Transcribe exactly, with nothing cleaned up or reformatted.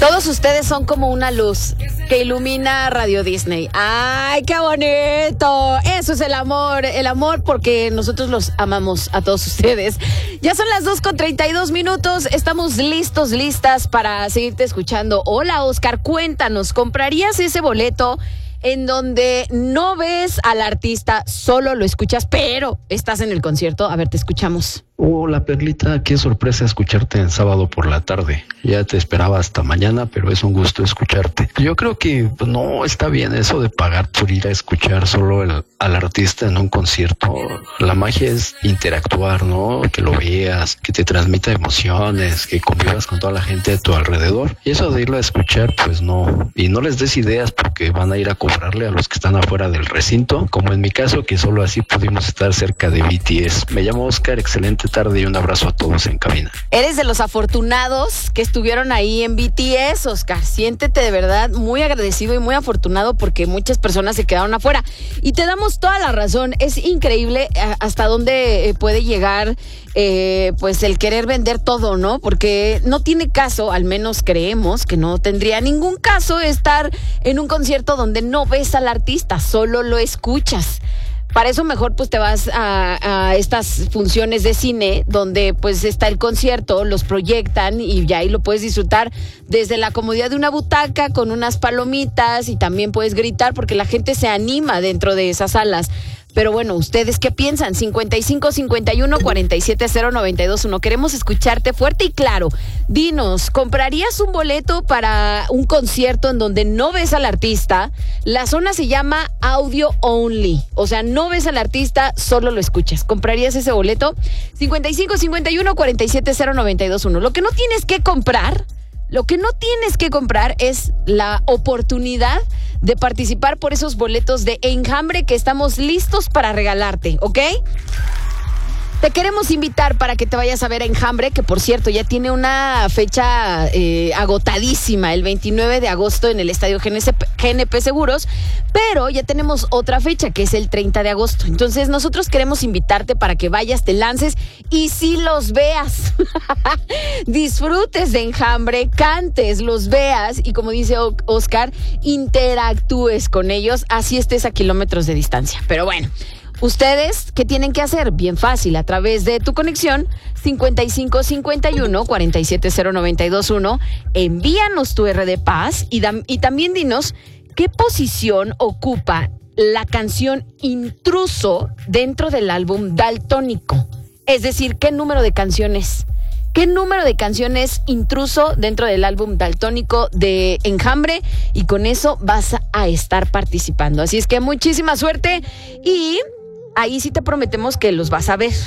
Todos ustedes son como una luz que ilumina Radio Disney. ¡Ay, qué bonito! Eso es el amor, el amor porque nosotros los amamos a todos ustedes. Ya son las dos con treinta y dos minutos, estamos listos, listas para seguirte escuchando. Hola, Oscar, cuéntanos, ¿comprarías ese boleto en donde no ves al artista, solo lo escuchas, pero estás en el concierto? A ver, te escuchamos. Hola, Perlita, qué sorpresa escucharte el sábado por la tarde. Ya te esperaba hasta mañana, pero es un gusto escucharte. Yo creo que pues, no está bien eso de pagar por ir a escuchar solo el, al artista en un concierto. La magia es interactuar, ¿no? Que lo veas, que te transmita emociones, que convivas con toda la gente a tu alrededor. Y eso de irlo a escuchar, pues no. Y no les des ideas porque van a ir a cobrarle a los que están afuera del recinto, como en mi caso, que solo así pudimos estar cerca de B T S. Me llamo Oscar, excelente tarde y un abrazo a todos en cabina. Eres de los afortunados que estuvieron ahí en B T S, Oscar. Siéntete de verdad muy agradecido y muy afortunado porque muchas personas se quedaron afuera. Y te damos toda la razón. Es increíble hasta dónde puede llegar eh, pues el querer vender todo, ¿no? Porque no tiene caso, al menos creemos que no tendría ningún caso estar en un concierto donde no ves al artista, solo lo escuchas. Para eso mejor pues te vas a, a estas funciones de cine donde pues está el concierto, los proyectan y ya ahí lo puedes disfrutar desde la comodidad de una butaca con unas palomitas y también puedes gritar porque la gente se anima dentro de esas salas. Pero bueno, ¿ustedes qué piensan? cincuenta y cinco, cincuenta y uno, cuarenta y siete, cero, noventa y dos, uno. Queremos escucharte fuerte y claro. Dinos, ¿comprarías un boleto para un concierto en donde no ves al artista? La zona se llama Audio Only. O sea, no ves al artista, solo lo escuchas. ¿Comprarías ese boleto? cincuenta y cinco, cincuenta y uno, cuarenta y siete, cero, noventa y dos, uno. Lo que no tienes que comprar... Lo que no tienes que comprar es la oportunidad de participar por esos boletos de Enjambre que estamos listos para regalarte, ¿ok? Te queremos invitar para que te vayas a ver a Enjambre, que por cierto ya tiene una fecha eh, agotadísima, el veintinueve de agosto en el Estadio G N P Seguros, pero ya tenemos otra fecha que es el treinta de agosto. Entonces nosotros queremos invitarte para que vayas, te lances y sí los veas. Disfrutes de Enjambre, cantes, los veas y como dice Oscar, interactúes con ellos, así estés a kilómetros de distancia. Pero bueno, ¿ustedes qué tienen que hacer? Bien fácil, a través de tu conexión cincuenta y cinco, cincuenta y uno, cuarenta y siete, cero, noventa y dos, uno. Envíanos tu R de Paz y, da, y también dinos qué posición ocupa la canción Intruso dentro del álbum Daltónico. Es decir, ¿qué número de canciones? ¿Qué número de canciones Intruso dentro del álbum Daltónico de Enjambre? Y con eso vas a estar participando. Así es que muchísima suerte y ahí sí te prometemos que los vas a ver.